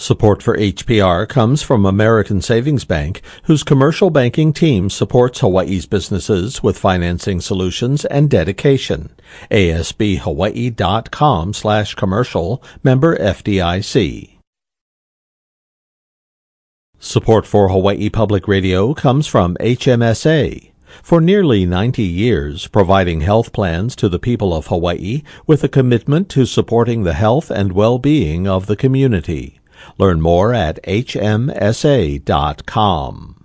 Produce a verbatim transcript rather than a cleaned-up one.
Support for H P R comes from American Savings Bank, whose commercial banking team supports Hawaii's businesses with financing solutions and dedication. A S B Hawaii dot com slash commercial, member F D I C. Support for Hawaii Public Radio comes from H M S A. For nearly ninety years, providing health plans to the people of Hawaii with a commitment to supporting the health and well-being of the community. Learn more at H M S A dot com.